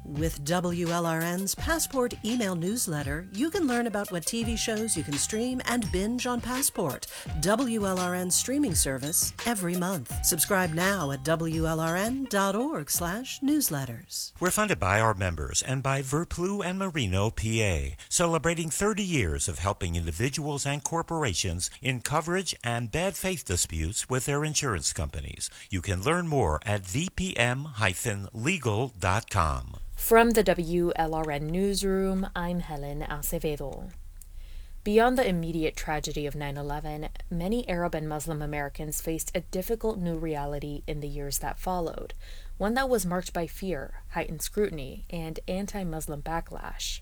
With WLRN's Passport email newsletter, you can learn about what TV shows you can stream and binge on Passport, WLRN's streaming service, every month. Subscribe now at WLRN.org/newsletters. We're funded by our members and by Verplu and Marino, PA, celebrating 30 years of helping individuals and corporations in coverage and bad faith disputes with their insurance companies. You can learn more at vpm-legal.com. From the WLRN Newsroom, I'm Helen Acevedo. Beyond the immediate tragedy of 9/11, many Arab and Muslim Americans faced a difficult new reality in the years that followed, one that was marked by fear, heightened scrutiny, and anti-Muslim backlash.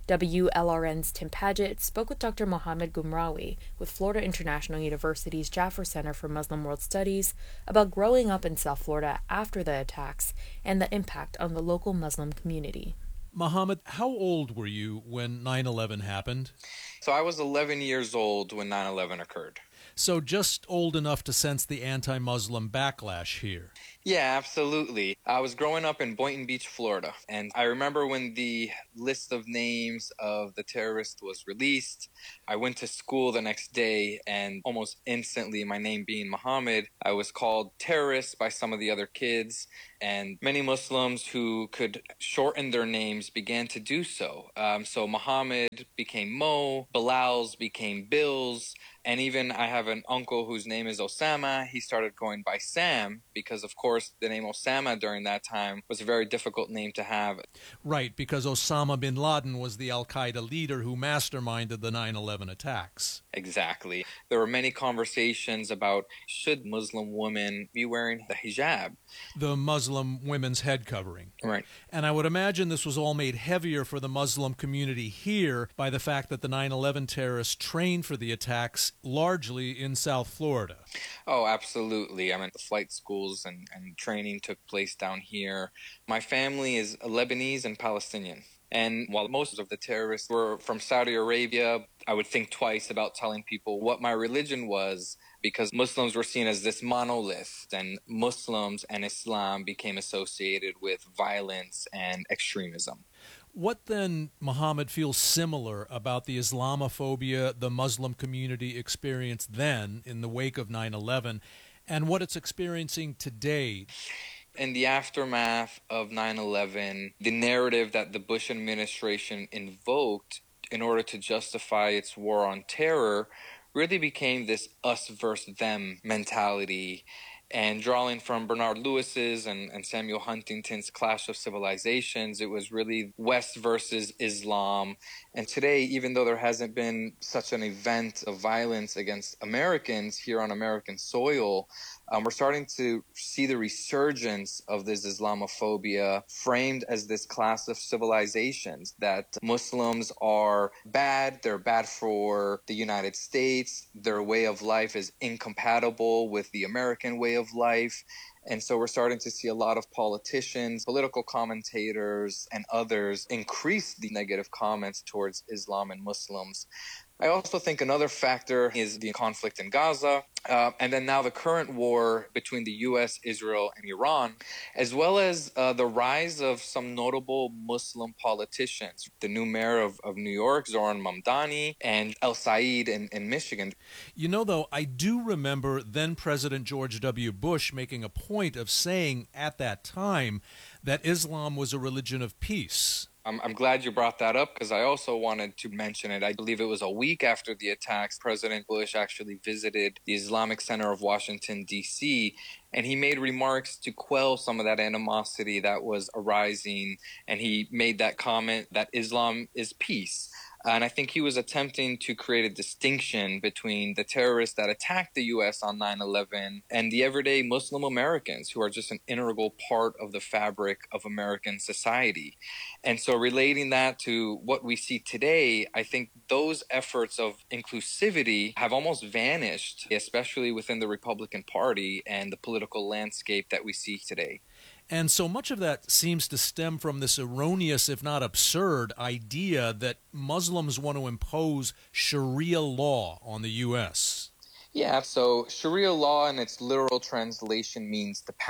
WLRN's Tim Paget spoke with Dr. Mohammed Gumrawi with Florida International University's Jaffer Center for Muslim World Studies about growing up in South Florida after the attacks and the impact on the local Muslim community. Mohammed, how old were you when 9/11 happened? So I was 11 years old when 9/11 occurred. So just old enough to sense the anti-Muslim backlash here. Yeah, absolutely. I was growing up in Boynton Beach, Florida, and I remember when the list of names of the terrorists was released. I went to school the next day, and almost instantly, my name being Muhammad, I was called terrorist by some of the other kids, and many Muslims who could shorten their names began to do so. So Muhammad became Mo, Bilal's became Bills, and even I have an uncle whose name is Osama. He started going by Sam because, of course, the name Osama during that time was a very difficult name to have. Right, because Osama bin Laden was the al-Qaeda leader who masterminded the 9/11 attacks. Exactly. There were many conversations about should Muslim women be wearing the hijab? The Muslim women's head covering. Right. And I would imagine this was all made heavier for the Muslim community here by the fact that the 9/11 terrorists trained for the attacks largely in South Florida. Oh, absolutely. I mean, the flight schools and training took place down here. My family is Lebanese and Palestinian. And while most of the terrorists were from Saudi Arabia, I would think twice about telling people what my religion was because Muslims were seen as this monolith, and Muslims and Islam became associated with violence and extremism. What then, Muhammad, feels similar about the Islamophobia the Muslim community experienced then in the wake of 9/11 and what it's experiencing today? In the aftermath of 9/11, the narrative that the Bush administration invoked in order to justify its war on terror really became this us versus them mentality. And drawing from Bernard Lewis's and Samuel Huntington's Clash of Civilizations, it was really West versus Islam. And today, even though there hasn't been such an event of violence against Americans here on American soil, we're starting to see the resurgence of this Islamophobia framed as this class of civilizations, that Muslims are bad, they're bad for the United States, their way of life is incompatible with the American way of life. And so we're starting to see a lot of politicians, political commentators, and others increase the negative comments towards Islam and Muslims. I also think another factor is the conflict in Gaza, and then now the current war between the U.S., Israel, and Iran, as well as the rise of some notable Muslim politicians. The new mayor of New York, Zoran Mamdani, and El Said in Michigan. You know, though, I do remember then President George W. Bush making a point of saying at that time that Islam was a religion of peace. I'm glad you brought that up because I also wanted to mention it. I believe it was a week after the attacks, President Bush actually visited the Islamic Center of Washington, D.C., and he made remarks to quell some of that animosity that was arising, and he made that comment that Islam is peace. And I think he was attempting to create a distinction between the terrorists that attacked the U.S. on 9/11 and the everyday Muslim Americans who are just an integral part of the fabric of American society. And so relating that to what we see today, I think those efforts of inclusivity have almost vanished, especially within the Republican Party and the political landscape that we see today. And so much of that seems to stem from this erroneous, if not absurd, idea that Muslims want to impose Sharia law on the U.S. Yeah, so Sharia law in its literal translation means the path.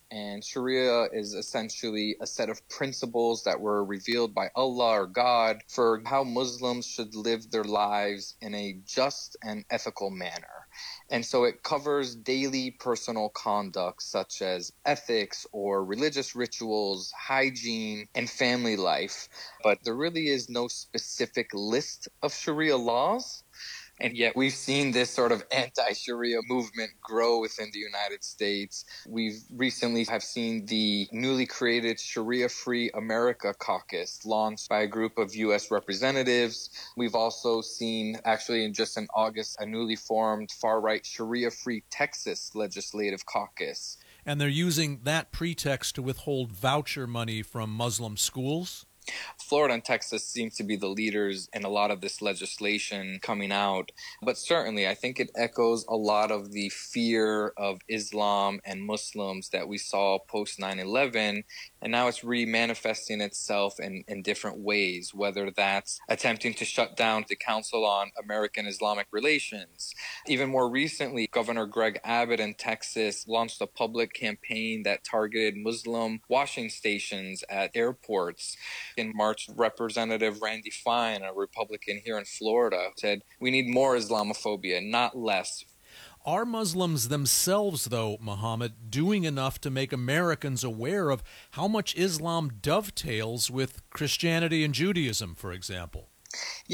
And Sharia is essentially a set of principles that were revealed by Allah or God for how Muslims should live their lives in a just and ethical manner. And so it covers daily personal conduct such as ethics or religious rituals, hygiene, and family life. But there really is no specific list of Sharia laws. And yet we've seen this sort of anti-Sharia movement grow within the United States. We've recently have seen the newly created Sharia-Free America Caucus launched by a group of U.S. representatives. We've also seen, actually just in August, a newly formed far-right Sharia-Free Texas Legislative Caucus. And they're using that pretext to withhold voucher money from Muslim schools? Florida and Texas seem to be the leaders in a lot of this legislation coming out. But certainly, I think it echoes a lot of the fear of Islam and Muslims that we saw post 9/11. And now it's re-manifesting itself in different ways, whether that's attempting to shut down the Council on American Islamic Relations. Even more recently, Governor Greg Abbott in Texas launched a public campaign that targeted Muslim washing stations at airports. In March, Representative Randy Fine, a Republican here in Florida, said, "We need more Islamophobia, not less." Are Muslims themselves, though, Muhammad, doing enough to make Americans aware of how much Islam dovetails with Christianity and Judaism, for example?